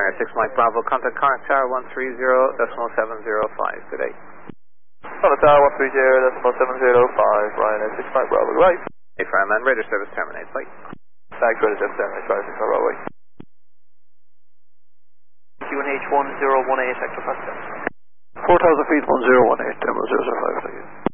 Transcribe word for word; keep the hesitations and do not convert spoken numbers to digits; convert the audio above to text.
Ryanair six Mike Bravo, contact current tower one three zero decimal seven zero five, good day. Contact tower one three zero decimal seven zero five, Ryanair six Mike Bravo, right. Hey, Fireman, radar service terminate, bye. Thanks, radar service terminate, Ryanair six Mike Bravo, Q N H one zero one eight, Hector Pascal. four thousand feet one zero one eight, Demo zero zero five, thank you.